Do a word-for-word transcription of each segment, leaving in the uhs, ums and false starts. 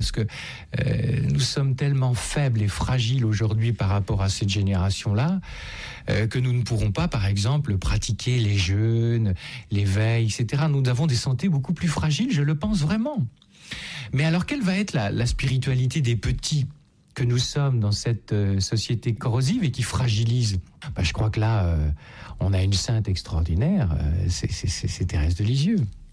parce que euh, nous sommes tellement faibles et fragiles aujourd'hui par rapport à cette génération-là, euh, que nous ne pourrons pas, par exemple, pratiquer les jeûnes, l'éveil, et cetera. Nous avons des santé beaucoup plus fragiles, je le pense vraiment. Mais alors, quelle va être la, la spiritualité des petits que nous sommes dans cette euh, société corrosive et qui fragilise? Ben, je crois que là, euh, on a une sainte extraordinaire, euh, c'est, c'est, c'est, c'est Thérèse de Lisieux.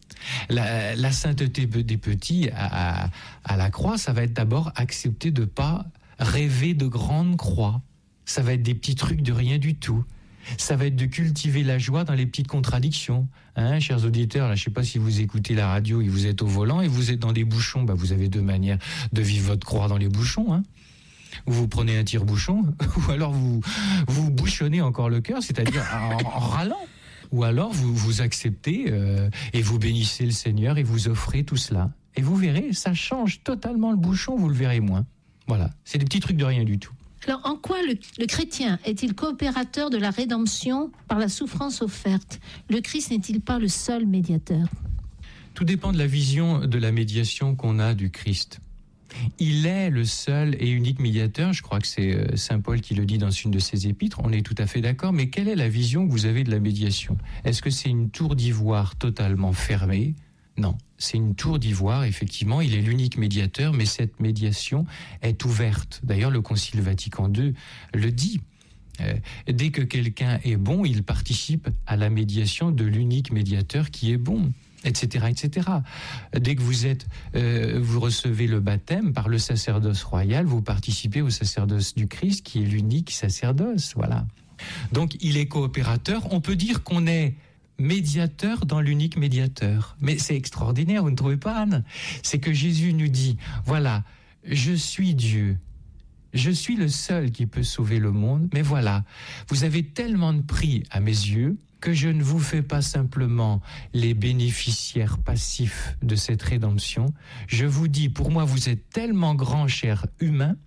La, la sainteté des petits à, à, à la croix, ça va être d'abord accepter de ne pas rêver de grandes croix. Ça va être des petits trucs de rien du tout. Ça va être de cultiver la joie dans les petites contradictions. Hein, chers auditeurs, là, je ne sais pas si vous écoutez la radio et vous êtes au volant et vous êtes dans des bouchons, bah, vous avez deux manières de vivre votre croix dans les bouchons. Hein. Ou vous prenez un tire-bouchon, ou alors vous, vous bouchonnez encore le cœur, c'est-à-dire en, en râlant. Ou alors vous, vous acceptez euh, et vous bénissez le Seigneur et vous offrez tout cela. Et vous verrez, ça change totalement le bouchon, vous le verrez moins. Voilà, c'est des petits trucs de rien du tout. Alors, en quoi le, le chrétien est-il coopérateur de la rédemption par la souffrance offerte? Le Christ n'est-il pas le seul médiateur? Tout dépend de la vision de la médiation qu'on a du Christ. Il est le seul et unique médiateur, je crois que c'est Saint Paul qui le dit dans une de ses épîtres, on est tout à fait d'accord, mais quelle est la vision que vous avez de la médiation? Est-ce que c'est une tour d'ivoire totalement fermée? Non, c'est une tour d'ivoire, effectivement, il est l'unique médiateur, mais cette médiation est ouverte. D'ailleurs, le Concile Vatican deux le dit. Euh, dès que quelqu'un est bon, il participe à la médiation de l'unique médiateur qui est bon, et cetera, et cetera. Dès que vous êtes, euh, vous recevez le baptême par le sacerdoce royal, vous participez au sacerdoce du Christ, qui est l'unique sacerdoce, voilà. Donc, il est coopérateur. On peut dire qu'on est médiateur dans l'unique médiateur. Mais c'est extraordinaire, vous ne trouvez pas, Anne? C'est que Jésus nous dit, voilà, je suis Dieu. Je suis le seul qui peut sauver le monde, mais voilà, vous avez tellement de prix à mes yeux que je ne vous fais pas simplement les bénéficiaires passifs de cette rédemption. Je vous dis, pour moi, vous êtes tellement grands, chers humains,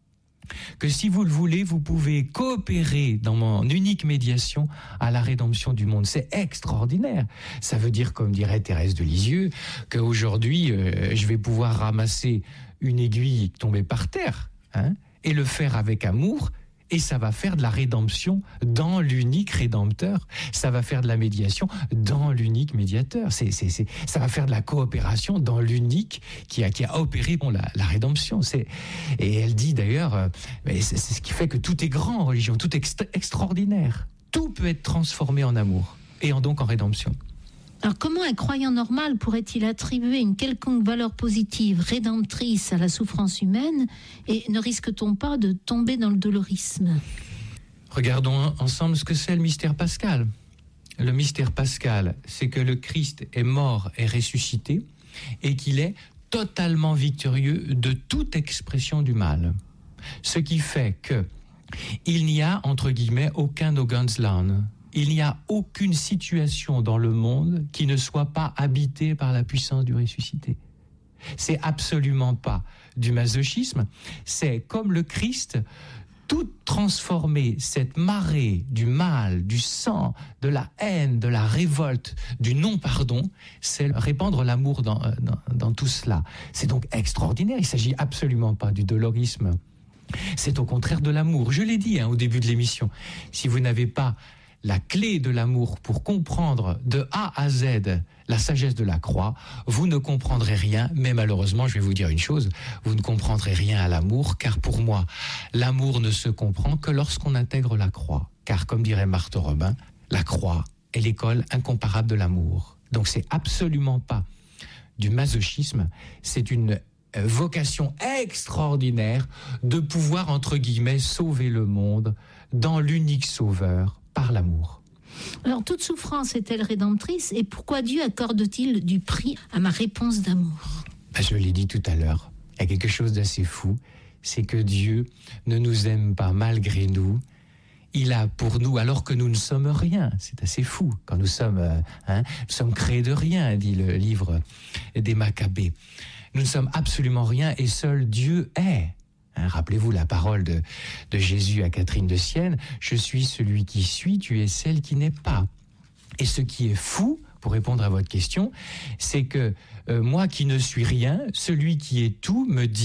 que si vous le voulez, vous pouvez coopérer dans mon unique médiation à la rédemption du monde. C'est extraordinaire. Ça veut dire, comme dirait Thérèse de Lisieux, qu'aujourd'hui, euh, je vais pouvoir ramasser une aiguille tombée par terre, hein, et le faire avec amour, et ça va faire de la rédemption dans l'unique rédempteur. Ça va faire de la médiation dans l'unique médiateur. C'est, c'est, c'est, ça va faire de la coopération dans l'unique qui a, qui a opéré bon, la, la rédemption. C'est, et elle dit d'ailleurs, euh, c'est, c'est ce qui fait que tout est grand en religion, tout est extra- extraordinaire. Tout peut être transformé en amour et en, donc en rédemption. Alors, comment un croyant normal pourrait-il attribuer une quelconque valeur positive, rédemptrice à la souffrance humaine, et ne risque-t-on pas de tomber dans le dolorisme? Regardons ensemble ce que c'est le mystère pascal. Le mystère pascal, c'est que le Christ est mort et ressuscité, et qu'il est totalement victorieux de toute expression du mal. Ce qui fait que il n'y a, entre guillemets, aucun Nogansland. Il n'y a aucune situation dans le monde qui ne soit pas habitée par la puissance du ressuscité. C'est absolument pas du masochisme, c'est comme le Christ, tout transformer cette marée du mal, du sang, de la haine, de la révolte, du non-pardon, c'est répandre l'amour dans, dans, dans tout cela. C'est donc extraordinaire, il ne s'agit absolument pas du dolorisme. C'est au contraire de l'amour. Je l'ai dit hein, au début de l'émission, si vous n'avez pas la clé de l'amour pour comprendre de A à Z la sagesse de la croix, vous ne comprendrez rien, mais malheureusement, je vais vous dire une chose, vous ne comprendrez rien à l'amour, car pour moi, l'amour ne se comprend que lorsqu'on intègre la croix. Car comme dirait Marthe Robin, la croix est l'école incomparable de l'amour. Donc c'est absolument pas du masochisme, c'est une vocation extraordinaire de pouvoir, entre guillemets, sauver le monde dans l'unique sauveur, par l'amour. Alors, toute souffrance est-elle rédemptrice? Et pourquoi Dieu accorde-t-il du prix à ma réponse d'amour? Ben, je l'ai dit tout à l'heure, il y a quelque chose d'assez fou, c'est que Dieu ne nous aime pas malgré nous. Il a pour nous, alors que nous ne sommes rien, c'est assez fou, quand nous sommes, euh, hein, nous sommes créés de rien, dit le livre des Maccabées. Nous ne sommes absolument rien et seul Dieu est. Hein, rappelez-vous la parole de, de Jésus à Catherine de Sienne, « Je suis celui qui suis, tu es celle qui n'est pas ». Et ce qui est fou, pour répondre à votre question, c'est que euh, moi qui ne suis rien, celui qui est tout me dit